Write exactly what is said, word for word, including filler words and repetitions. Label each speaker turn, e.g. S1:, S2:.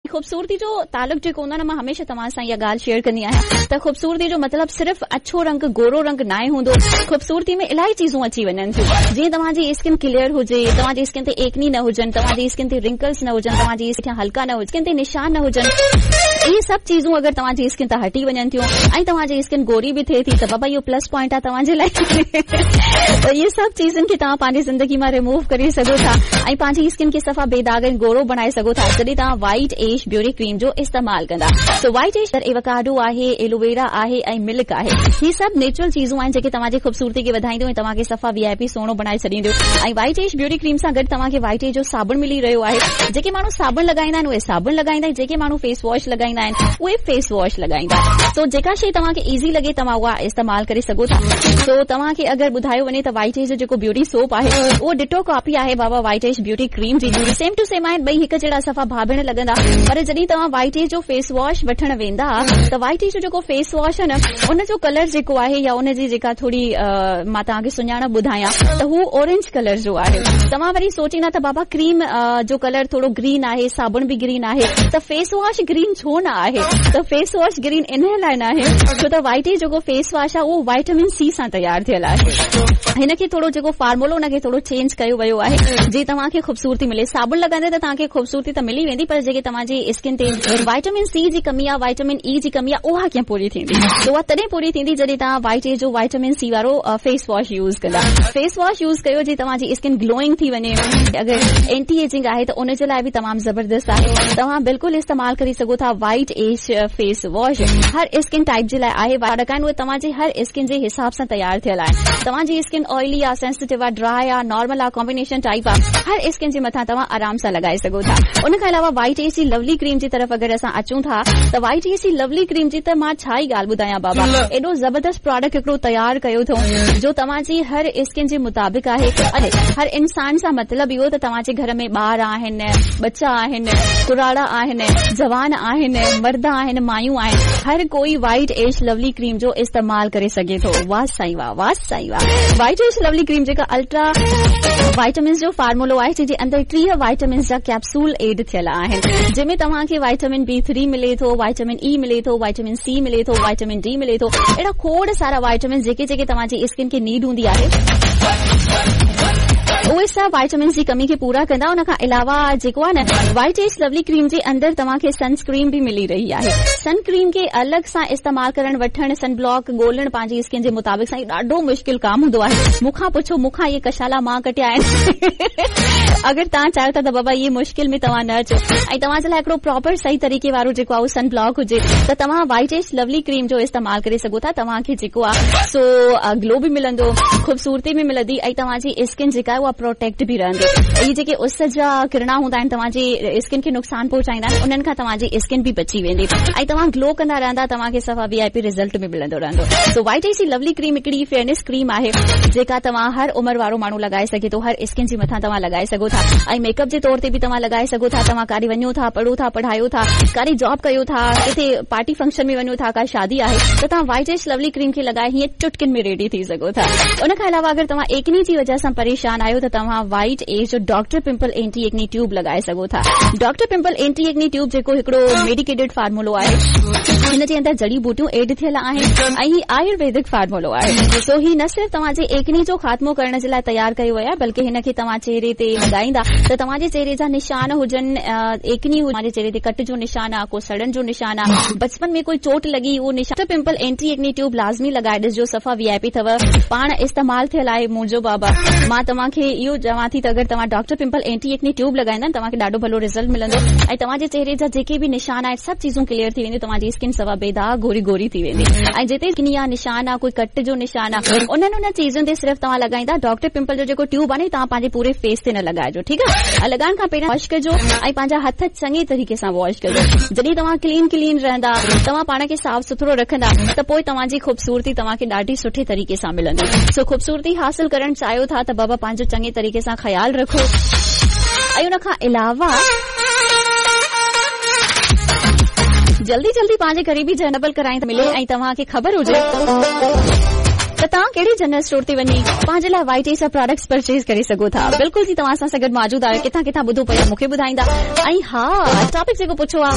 S1: ख़ूबसूरती जो तालुक जेको हूंदो आहे न, मां हमेशह तव्हां सां इहा ॻाल्हि शेयर कंदी आहियां त ख़ूबसूरती जो मतिलबु सिर्फ़ अछो रंग गोरो रंग न आहे हूंदो। ख़ूबसूरती में इलाही चीज़ूं अची वञनि थियूं, जीअं तव्हांजी स्किन क्लियर हुजे, तव्हांजी स्किन ते एकनी न हुजनि, तव्हांजी स्किन ते रिंकल्स न हुजनि, तव्हांजी स्किन हल्का न हुजे, स्किन ते निशान न हुजनि। इहे सभु चीज़ूं अगरि तव्हांजी स्किन तां हटी वञनि थियूं ऐं तव्हांजी स्किन गोरी बि थिए थी त बाबा इहो प्लस पॉइंट आहे तव्हांजे लाइ। त इहे सभु चीज़ुनि खे तव्हां पंहिंजी ज़िंदगी मां रिमूव करे सघो था ऐं पंहिंजी स्किन खे सफ़ा बेदाग ऐं गोरो बणाए सघो था जॾहिं तव्हां वाइट एज ब्यूटी क्रीम जो इस्तेमाल कंदा। सो वाइट एज एवोकाडो आहे, एलोवेरा आहे ऐं मिल्क आहे। ही सभु नेचुरल चीज़ूं आहिनि जेके तव्हांजी ख़ूबसूरती खे वधाईंदियूं ऐं तव्हांखे सफ़ा वीआईपी सोनो बणाए छॾींदियूं। ऐं वाइट एज ब्यूटी क्रीम सां गॾु तव्हांखे वाइट एज जो साबुण मिली रहियो आहे। जेके माण्हू साबुण लॻाईंदा आहिनि उहे साबुण लॻाईंदा आहिनि, जेके माण्हू फेस वॉश लॻाईंदा आहिनि उहे फेस वॉश लॻाईंदा। सो जेका शइ तव्हांखे ईज़ी लॻे तव्हां उहा इस्तेमाल करे सघो था। सो तव्हांखे अगरि ॿुधायो वञे त वाइट एज जो जेको ब्यूटी सोप आहे उहो डिटो कॉपी आहे बाबा वाइट एज ब्यूटी क्रीम जी। सेम टू सेम आहिनि, ॿई हिक जहिड़ा सफ़ा भाउ भेण लॻंदा। पर जॾहिं तव्हां वाइट एज जो फेस वॉश वठण वेंदा त वाइट एज जो जेको फेस वॉश आहे न उन जो कलर जेको आहे या उनजी जेका थोरी मां तव्हांखे सुञाणप ॿुधायां त हू ऑरेंज कलर जो आहे। तव्हां वरी सोचींदा त बाबा क्रीम जो कलर थोरो ग्रीन आहे, साबुण बि ग्रीन आहे, त फेस वॉश ग्रीन छो न आहे? त फेस वॉश ग्रीन इन लाइ न आहे छो त वाइट एज जेको फेस वॉश आहे उहो वाइटामिन सी सां तयारु थियल आहे। हिनखे थोरो जेको फार्मूलो हुनखे थोरो चेंज कयो वियो आहे जीअं तव्हांखे ख़ूबसूरती मिले। साबुण लॻाईंदे त तव्हांखे ख़ूबसूरती त मिली वेंदी, पर जेके तव्हांजी स्किन ते वाइटामिन सी जी कमी आहे, वाइटामिन ई जी कमी आहे, उहा कीअं पूरी थींदी? त उहा तॾहिं पूरी थींदी जॾहिं तव्हां वाइट एज जो वाइटामिन सी वारो फेस वॉश यूज़ कंदा। फेस वॉश यूज़ कयो जीअं तव्हांजी स्किन ग्लोइंग थी वञे। अगरि एंटी एजिंग आहे त उनजे लाइ बि तमामु ज़बरदस्त आहे। तव्हां बिल्कुलु इस्तेमाल करे सघो था वाइट एज फेस वॉश। हर स्किन टाइप जे लाइ आहे, वारक आहिनि उहे तव्हांजे हर स्किन जे हिसाब सां तयारु थियल आहे। तव्हांजी स्किन ऑयली आहे, सेंसिटिव आहे, ड्राई आहे, नॉर्मल आहे, कॉम्बिनेशन टाइप आहे, हर स्किन जे मथां तव्हां आराम सां लॻाए सघो था। उन खां अलावा वाइट एज जी लवली क्रीम जी तरफ़ अगरि असां अचूं था त वाइट एज जी लवली क्रीम जी त मां छा ई ॻाल्हि ॿुधायां बाबा, एॾो ज़बरदस्त प्रोडक्ट हिकिड़ो तयारु कयो अथऊं जो तव्हांजी हर स्किन जे मुताबिक़ आहे। अरे हर इंसान सां मतिलबु इहो त तव्हांजे घर में ॿार आहिनि, बच्चा आहिनि, कुराड़ा आहिनि, जवान आहिनि, मर्द आहिनि, मायूं आहिनि, हर कोई वाइट एज लवली क्रीम जो इस्तेमाल करे सघे थो। वाह साईं वाह, वाह साईं वाह। वाइट एज लवली क्रीम जेका अल्ट्रा वाइटामिन जो फार्मूलो आहे जंहिंजे अंदरि टीह वाइटामिन जा कैप्सूल एड थियल आहिनि, जंहिंमें तव्हांखे वाइटामिन बी थ्री मिले थो, वाइटामिन ई मिले थो, वाइटामिन सी मिले थो, वाइटामिन डी मिले थो। अहिड़ा खोड़ सारा वाइटामिन जेके जेके तव्हांजी स्किन खे नीड हूंदी आहे उहे सभु वाइटामिन जी कमी खे पूरा कंदा। उन खां अलावा जेको आहे न वाइट एज लवली क्रीम जे अंदरि तव्हांखे सनस्क्रीन बि मिली रही आहे। सनक्रीम खे अलॻि सां इस्तेमाल करण वठण, सन ब्लॉक ॻोल्हण पंहिंजी स्किन जे मुताबिक़ सां ॾाढो मुश्किल काम हूंदो आहे। मूंखां पुछो, मूंखां इहे कशाला मां कटिया आहिनि। अगरि तव्हां चाहियो था त बाबा इहे मुश्किल में तव्हां न अचो ऐं तव्हांजे लाइ हिकिड़ो प्रॉपर सही तरीक़े वारो जेको आहे सन ब्लॉक हुजे त तव्हां वाइट एज लवली क्रीम जो इस्तेमाल करे सघो था। तव्हांखे जेको आहे सो ग्लो बि मिलंदो, ख़ूबसूरती बि मिलंदी ऐं तव्हांजी स्किन जेका आहे उहा प्रोटेक्ट बि रहंदी। इहे जेके उस जा किरणा हूंदा आहिनि तव्हांजी स्किन खे नुक़सान पहुचाईंदा आहिनि, उन्हनि खां तव्हांजी स्किन बि बची वेंदी ऐं तव्हां ग्लो कंदा रहंदा, तव्हांखे सफ़ा वीआईपी रिज़ल्ट बि मिलंदो रहंदो। सो वाइट एज जी लवली क्रीम हिकिड़ी फेयरनेस क्रीम आहे जेका तव्हां हर उमिरि वारो माण्हू लॻाए सघे थो। हर स्किन जे मथां तव्हां लॻाए सघो था ऐं मेकअप जे तौर ते बि तव्हां लॻाए सघो था। तव्हां काॾे वञो था, पढ़ो था, पढ़ायो था, काॾे जॉब कयो था, किथे पार्टी फंक्शन में वञो था, का शादी आहे त तव्हां वाइट एज लवली क्रीम खे लॻाए हीअं चुटकिन में रेडी थी सघो था। उन खां अलावा अगरि तव्हां एकनी जी वजह सां परेशान आहियो त तव्हां वाइट एज जो doctor pimple anti acne tube लॻाए सघो था। Doctor pimple anti acne tube जेको हिकिड़ो मेडिकेटेड फार्मूलो आहे, हिन जे अंदरि जड़ी बूटियूं एड थियल आहिनि ऐं ही आयुर्वेदिक फार्मूलो आहे। सो ही न सिर्फ़ तव्हांजे एकनी जो ख़ात्मो करण जे लाइ तयारु कयो वियो आहे, बल्कि हिन खे तव्हां चेहरे ते लॻाईंदा त तव्हांजे चेहरे जा निशान हुजनि, एकनी तव्हांजे चेहरे ते कट जो निशान आहे, को सड़न जो निशान आहे, बचपन में कोई चोट लॻी उहो निशान, पिंपल एंटी एक्नी ट्यूब लाज़मी लॻाए ॾिसजो। सफ़ा वीआईपी अथव, पाण इस्तेमाल थियल आहे मुंहिंजो बाबा। मां तव्हांखे इहो चवां थी त अगरि तव्हां doctor pimple anti acne tube लॻाईंदा तव्हांखे ॾाढो भलो रिज़ल्ट मिलंदो ऐं तव्हांजे चेहरे जा जेके बि निशान आहिनि सभु चीज़ूं क्लियर थी वेंदियूं। तव्हांजी स्किन सवा बेदाग गोरी गोरी थी वेंदी ऐं जिते किनी आहे, निशान आहे, कोई कट जो निशान आहे, उन्हनि उन चीज़ुनि ते सिर्फ़ु तव्हां लॻाईंदा। डॉक्टर पिंपल जो जेको ट्यूब आहे न तव्हां पंहिंजे पूरे फेस ते न लॻाइजो, ठीकु आहे। लॻाइण खां पहिरियों वॉश कजो ऐं पंहिंजा हथ चङी तरीक़े सां वॉश कजो। जॾहिं तव्हां क्लीन क्लीन रहंदा, तव्हां पाण खे साफ़ सुथरो रखंदा त पोइ तव्हांजी ख़ूबसूरती तव्हांखे ॾाढी सुठे तरीक़े सां मिलंदी। सो ख़ूबसूरती हासिल करणु चाहियो था त बाबा पंहिंजो चङे तरीक़े सां ख़्यालु रखो ऐं उन खां अलावा जल्दी जल्दी पंहिंजे क़रीबी जनरल कराई मिले ऐं तव्हांखे ख़बर हुजे त तव्हां कहिड़ी जनरल स्टोर ते वञी पंहिंजे लाइ वाइट एज जा प्रोडक्ट्स परचेज करे सघो था। बिल्कुलु जी तव्हां सां गॾु मौजूद आहियो, किथां किथां ॿुधो पिया मूंखे ॿुधाईंदा। ऐं हा, टॉपिक जेको पुछो आहे